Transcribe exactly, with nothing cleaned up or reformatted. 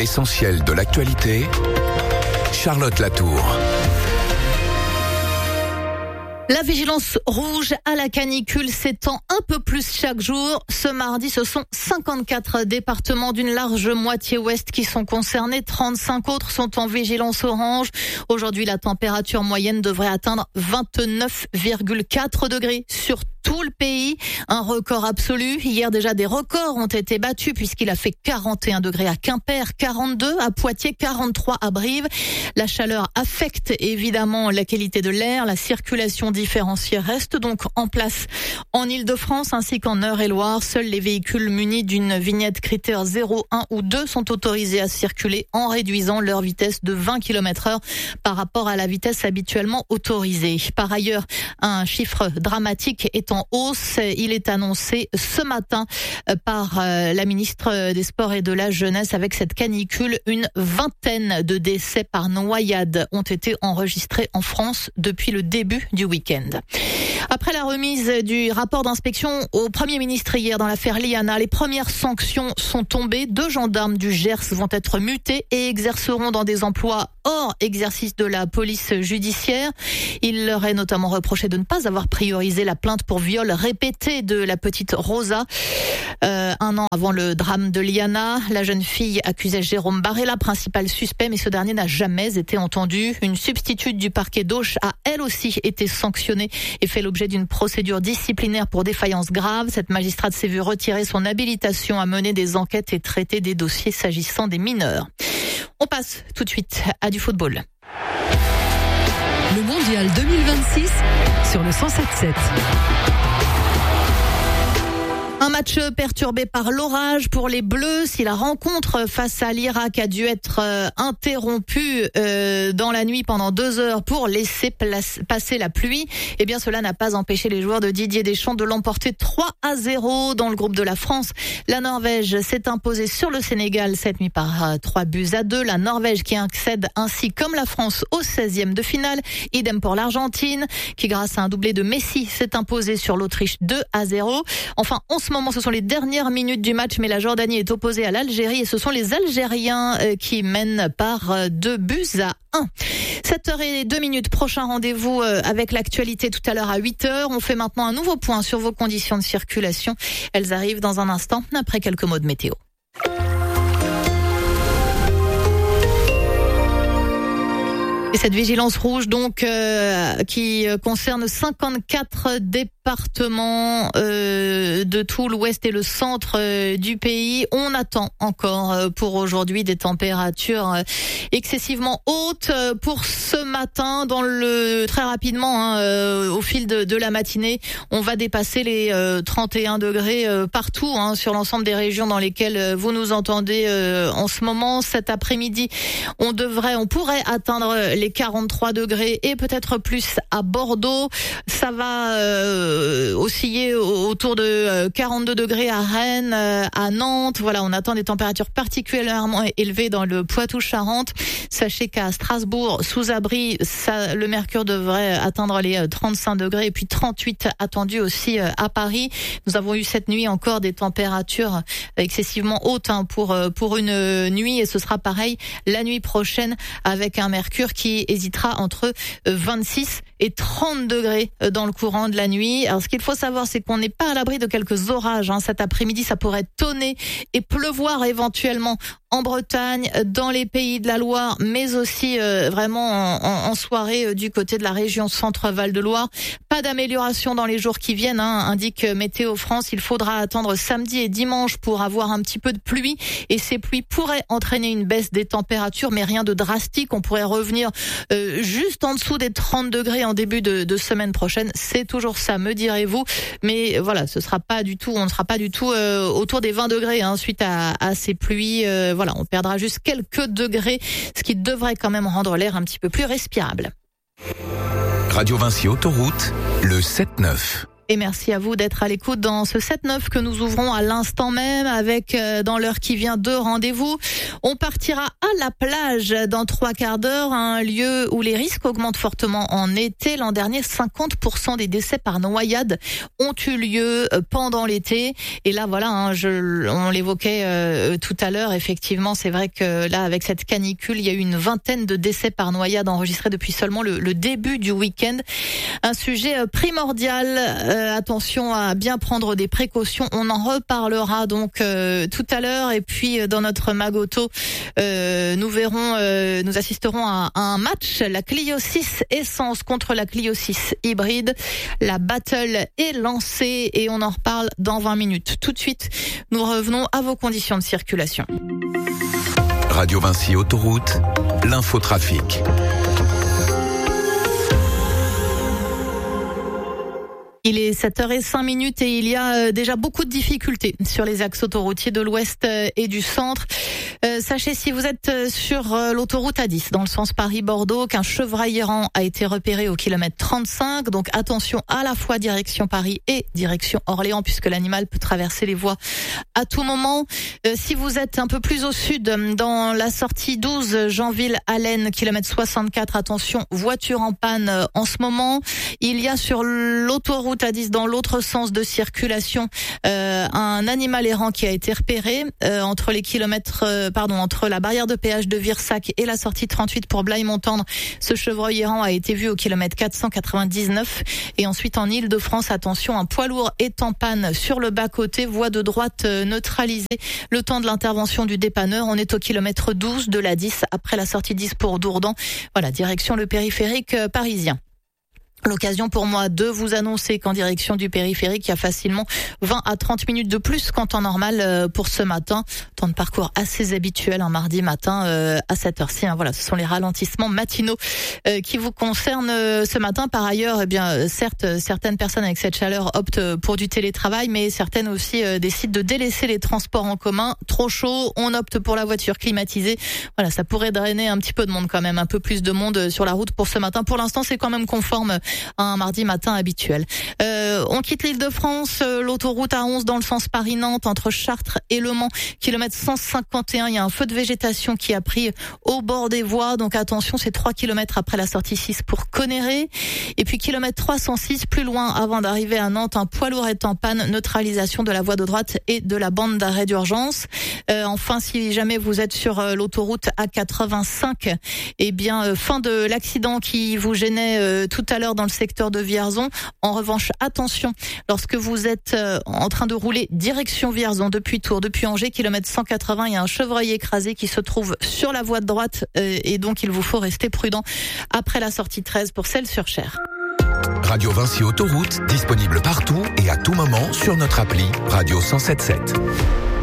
L'essentiel de l'actualité, Charlotte Latour. La vigilance rouge à la canicule s'étend un peu plus chaque jour. Ce mardi, ce sont cinquante-quatre départements d'une large moitié ouest qui sont concernés. trente-cinq autres sont en vigilance orange. Aujourd'hui, la température moyenne devrait atteindre vingt-neuf virgule quatre degrés sur tout le pays. Un record absolu. Hier, déjà, des records ont été battus puisqu'il a fait quarante et un degrés à Quimper, quarante-deux à Poitiers, quarante-trois à Brive. La chaleur affecte évidemment la qualité de l'air. La circulation différenciée reste donc en place en Île-de-France ainsi qu'en Eure-et-Loire. Seuls les véhicules munis d'une vignette critère zéro, un ou deux sont autorisés à circuler en réduisant leur vitesse de vingt kilomètres heure par rapport à la vitesse habituellement autorisée. Par ailleurs, un chiffre dramatique est en hausse. Il est annoncé ce matin par la ministre des Sports et de la Jeunesse. Avec cette canicule, une vingtaine de décès par noyade ont été enregistrés en France depuis le début du week-end. Après la remise du rapport d'inspection au Premier ministre hier dans l'affaire Liana, les premières sanctions sont tombées. Deux gendarmes du Gers vont être mutés et exerceront dans des emplois hors exercice de la police judiciaire. Il leur est notamment reproché de ne pas avoir priorisé la plainte pour viol répété de la petite Rosa. Euh, un an avant le drame de Liana, la jeune fille accusait Jérôme Barella, principal suspect, mais ce dernier n'a jamais été entendu. Une substitute du parquet d'Auch a elle aussi été sanctionnée et fait l'objet d'une procédure disciplinaire pour défaillance grave. Cette magistrate s'est vue retirer son habilitation à mener des enquêtes et traiter des dossiers s'agissant des mineurs. On passe tout de suite à du football. Le mondial deux mille vingt-six sur le cent sept sept. Un match perturbé par l'orage pour les Bleus. Si la rencontre face à l'Irak a dû être euh, interrompue euh, dans la nuit pendant deux heures pour laisser place, passer la pluie, eh bien cela n'a pas empêché les joueurs de Didier Deschamps de l'emporter trois à zéro dans le groupe de la France. La Norvège s'est imposée sur le Sénégal cette nuit par euh, trois buts à deux. La Norvège qui accède ainsi comme la France au seizième de finale. Idem pour l'Argentine qui grâce à un doublé de Messi s'est imposée sur l'Autriche deux à zéro. Enfin, on se moment, ce sont les dernières minutes du match, mais la Jordanie est opposée à l'Algérie et ce sont les Algériens qui mènent par deux buts à un. sept heures zéro deux minutes, prochain rendez-vous avec l'actualité tout à l'heure à huit heures. On fait maintenant un nouveau point sur vos conditions de circulation. Elles arrivent dans un instant après quelques mots de météo. Et cette vigilance rouge donc euh, qui concerne cinquante-quatre départements euh, de tout l'ouest et le centre euh, du pays. On attend encore euh, pour aujourd'hui des températures euh, excessivement hautes euh, pour ce matin. Dans le très rapidement, hein, euh, au fil de, de la matinée, on va dépasser les euh, trente et un degrés euh, partout hein, sur l'ensemble des régions dans lesquelles euh, vous nous entendez euh, en ce moment. Cet après-midi, on devrait, on pourrait atteindre les quarante-trois degrés et peut-être plus à Bordeaux. Ça va euh, osciller autour de quarante-deux degrés à Rennes, euh, à Nantes. Voilà, on attend des températures particulièrement élevées dans le Poitou-Charentes. Sachez qu'à Strasbourg, sous abri, ça, le mercure devrait atteindre les trente-cinq degrés et puis trente-huit attendus aussi à Paris. Nous avons eu cette nuit encore des températures excessivement hautes hein, pour pour une nuit et ce sera pareil la nuit prochaine avec un mercure qui hésitera entre vingt-six et trente degrés dans le courant de la nuit. Alors ce qu'il faut savoir, c'est qu'on n'est pas à l'abri de quelques orages. Hein. Cet après-midi, ça pourrait tonner et pleuvoir éventuellement en Bretagne, dans les pays de la Loire, mais aussi euh, vraiment en, en, en soirée euh, du côté de la région Centre-Val de Loire. Pas d'amélioration dans les jours qui viennent, hein, indique Météo France. Il faudra attendre samedi et dimanche pour avoir un petit peu de pluie et ces pluies pourraient entraîner une baisse des températures, mais rien de drastique. On pourrait revenir euh, juste en dessous des trente degrés en début de, de semaine prochaine. C'est toujours ça, me direz-vous. Mais voilà, ce sera pas du tout, on ne sera pas du tout euh, autour des vingt degrés hein, suite à, à ces pluies. Euh, voilà. Voilà, on perdra juste quelques degrés, ce qui devrait quand même rendre l'air un petit peu plus respirable. Radio Vinci Autoroute, le sept neuf. Et merci à vous d'être à l'écoute dans ce sept neuf que nous ouvrons à l'instant même avec, euh, dans l'heure qui vient, deux rendez-vous. On partira à la plage dans trois quarts d'heure, un lieu où les risques augmentent fortement en été. L'an dernier, cinquante pour cent des décès par noyade ont eu lieu pendant l'été. Et là, voilà, hein, je, on l'évoquait euh, tout à l'heure. Effectivement, c'est vrai que là, avec cette canicule, il y a eu une vingtaine de décès par noyade enregistrés depuis seulement le, le début du week-end. Un sujet primordial. Euh, attention à bien prendre des précautions. On en reparlera donc euh, tout à l'heure. Et puis dans notre Magoto, euh, nous verrons, euh, nous assisterons à, à un match, la Clio six Essence contre la Clio six Hybride. La battle est lancée et on en reparle dans vingt minutes. Tout de suite, nous revenons à vos conditions de circulation. Radio Vinci Autoroute, l'infotrafic. Il est sept heures cinq et il y a déjà beaucoup de difficultés sur les axes autoroutiers de l'Ouest et du Centre. Euh, sachez, si vous êtes sur l'autoroute A dix dans le sens Paris-Bordeaux, qu'un chevreuil errant a été repéré au kilomètre trente-cinq. Donc attention à la fois direction Paris et direction Orléans, puisque l'animal peut traverser les voies à tout moment. Euh, si vous êtes un peu plus au sud, dans la sortie douze Janville-Allen, kilomètre soixante-quatre, attention, voiture en panne en ce moment. Il y a sur l'autoroute A dix dans l'autre sens de circulation euh, un animal errant qui a été repéré euh, entre les kilomètres euh, pardon entre la barrière de péage de Virsac et la sortie trente-huit pour Blaye-Montendre. Ce chevreuil errant a été vu au kilomètre quatre cent quatre-vingt-dix-neuf. Et ensuite en Île-de-France, attention, un poids lourd est en panne sur le bas-côté, voie de droite euh, neutralisée. Le temps de l'intervention du dépanneur, on est au kilomètre douze de la dix après la sortie dix pour Dourdan. Voilà, direction le périphérique euh, parisien. L'occasion pour moi de vous annoncer qu'en direction du périphérique, il y a facilement vingt à trente minutes de plus qu'en temps normal pour ce matin. Temps de parcours assez habituel un mardi matin euh, à cette heure-ci. Hein. Voilà, ce sont les ralentissements matinaux euh, qui vous concernent euh, ce matin. Par ailleurs, eh bien, certes, certaines personnes avec cette chaleur optent pour du télétravail, mais certaines aussi euh, décident de délaisser les transports en commun. Trop chaud, on opte pour la voiture climatisée. Voilà, ça pourrait drainer un petit peu de monde quand même, un peu plus de monde sur la route pour ce matin. Pour l'instant, c'est quand même conforme un mardi matin habituel. Euh, on quitte l'Île-de-France, euh, l'autoroute A onze dans le sens Paris-Nantes entre Chartres et Le Mans, kilomètre cent cinquante et un. Il y a un feu de végétation qui a pris au bord des voies, donc attention, c'est trois kilomètres après la sortie six pour Conneré. Et puis kilomètre trois cent six, plus loin avant d'arriver à Nantes, un poids lourd est en panne, neutralisation de la voie de droite et de la bande d'arrêt d'urgence. Euh, enfin, si jamais vous êtes sur euh, l'autoroute A quatre-vingt-cinq, eh bien, euh, fin de l'accident qui vous gênait euh, tout à l'heure dans le secteur de Vierzon. En revanche, attention, lorsque vous êtes euh, en train de rouler direction Vierzon depuis Tours, depuis Angers, kilomètre cent quatre-vingts, il y a un chevreuil écrasé qui se trouve sur la voie de droite euh, et donc il vous faut rester prudent après la sortie treize pour Celles-sur-Cher. Radio Vinci Autoroute, disponible partout et à tout moment sur notre appli Radio cent soixante-dix-sept.